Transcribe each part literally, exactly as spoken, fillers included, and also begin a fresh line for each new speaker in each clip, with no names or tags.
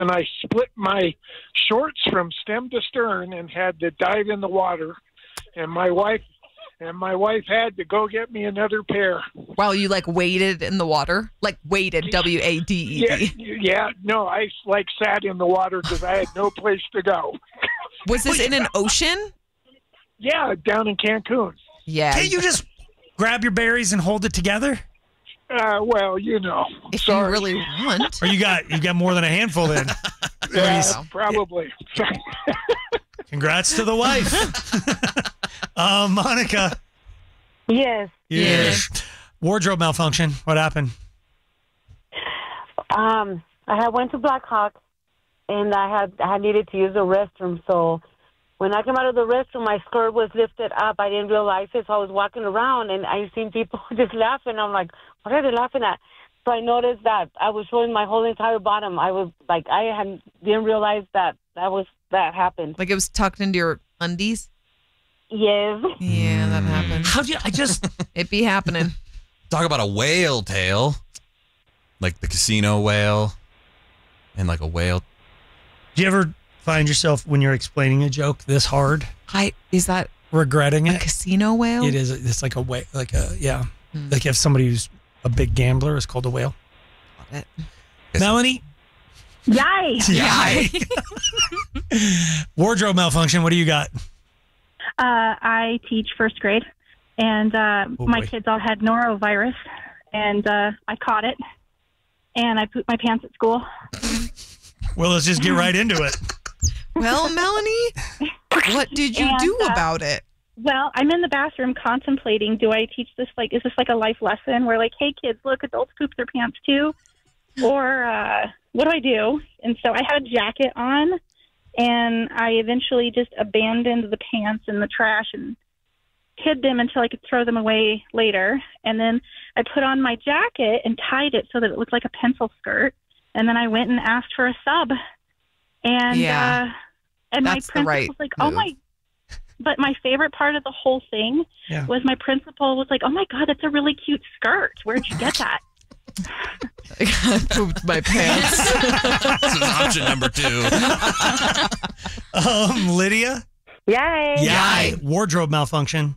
and I split my shorts from stem to stern and had to dive in the water. And my wife and my wife had to go get me another pair.
While you like waded in the water, like waded, W A D E D.
Yeah, yeah. No, I like sat in the water because I had no place to go.
Was this in an ocean?
Yeah, down in Cancun.
Yeah.
Can't you just grab your berries and hold it together?
Uh, well, you know,
if
sorry.
you really want.
Or you got you got more than a handful then?
Yeah, probably.
Congrats to the wife. uh, Monica.
Yes.
Yes. Wardrobe malfunction. What happened?
Um, I had went to Black Hawk, and I had I needed to use the restroom. So when I came out of the restroom, my skirt was lifted up. I didn't realize it, so I was walking around, and I seen people just laughing. I'm like, what are they laughing at? So I noticed that I was showing my whole entire bottom. I was like, I had, didn't realize that that was that happened.
Like it was tucked into your undies?
Yes.
Yeah, that happened.
How do you, I just...
It be happening.
Talk about a whale tail. Like the casino whale. And like a whale.
Do you ever find yourself, when you're explaining a joke this hard,
Hi, is that
regretting
a
it?
casino whale?
It is. It's like a whale. Like a, yeah.
Hmm.
Like if somebody who's a big gambler is called a whale.
Love it.
Melanie?
Yay!
Yay! Wardrobe malfunction. What do you got?
Uh, I teach first grade, and uh,
Oh,
my
boy.
kids all had norovirus, and uh, I caught it, and I pooped my pants at school.
Well, let's just get right into it.
Well, Melanie, what did you
And,
do
uh,
about it?
Well, I'm in the bathroom contemplating, do I teach this, like, is this like a life lesson where, like, hey, kids, look, adults poop their pants too? Or uh, what do I do? And so I had a jacket on, and I eventually just abandoned the pants in the trash and hid them until I could throw them away later. And then I put on my jacket and tied it so that it looked like a pencil skirt. And then I went and asked for a sub. And
Yeah,
uh, and my
that's the
principal
right
was like, oh,
move.
my. But my favorite part of the whole thing
Yeah.
was my principal was like, oh, my God, that's a really cute skirt. Where'd you get that?
I pooped my pants.
This is option number two.
Um, Lydia?
Yay!
Yay. Wardrobe malfunction.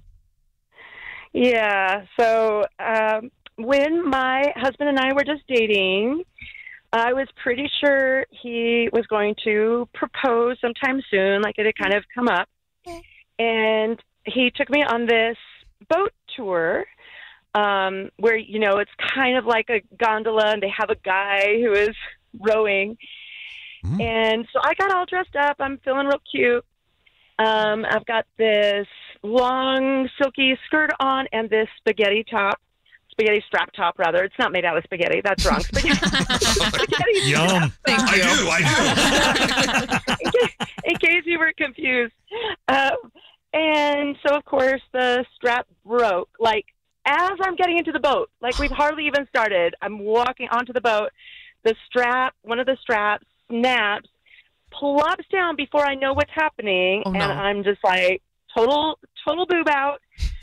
Yeah. So um, when my husband and I were just dating, I was pretty sure he was going to propose sometime soon, like it had kind of come up. And he took me on this boat tour um, where, you know, it's kind of like a gondola and they have a guy who is rowing.
Mm.
And so I got all dressed up. I'm feeling real cute. Um, I've got this long, silky skirt on and this spaghetti top. Spaghetti strap top, rather. It's not made out of spaghetti. That's wrong. Spaghetti. spaghetti
Yum.
Thank
I
you.
do, I do.
in, case, in case you were confused. Um, and so, of course, the strap broke. Like, as I'm getting into the boat, like we've hardly even started, I'm walking onto the boat. The strap, one of the straps snaps, plops down before I know what's happening.
Oh, no.
And I'm just like, total, total boob out.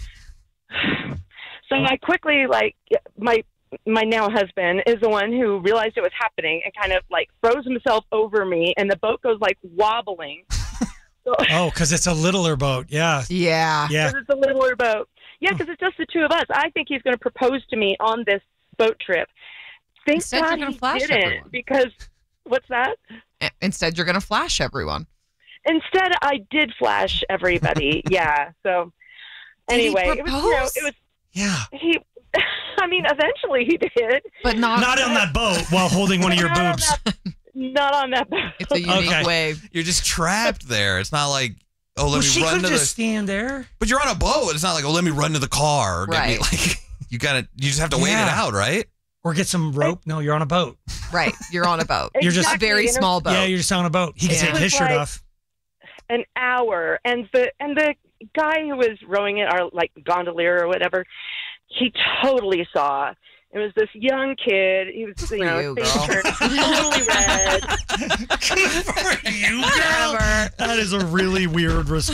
So I quickly, like, my my now husband is the one who realized it was happening and kind of, like, throws himself over me, and the boat goes, like, wobbling. So,
Oh, because it's a littler boat. Yeah.
Yeah.
Yeah.
because it's a littler boat. Yeah, because it's just the two of us. I think he's going to propose to me on this boat trip. Thank
Instead, you're
God
gonna
he
flash
didn't,
everyone.
because, what's that?
Instead, you're going to flash everyone.
Instead, I did flash everybody. Yeah, so
Did he
anyway, it was, you know,
propose?
it was,
Yeah.
he, I mean, eventually he did.
But not,
Not on that boat while holding one of your
Not on
boobs.
that- Not on that boat.
It's a unique
Okay.
way.
You're just trapped there. It's not like, oh, let
Well,
me
she
run
could
to
just
the.
stand there.
But you're on a boat. It's not like, oh, let me run to the car. Or get me,
Right.
like, you gotta. You just have to wait it
Yeah.
out, right?
Or get some rope. No, you're on a boat.
Right. You're on a boat.
You're just-
a very
Exactly, and
small boat.
Yeah, you're just on a boat. He can
Yeah.
take his
It was
shirt
like-
off.
An hour, and the and the guy who was rowing it, our like gondolier or whatever, he totally saw. It was this young kid. He was,
for
you know,
you,
face
girl.
turned totally red.
Good for you, girl.
Whatever.
That is a really weird response.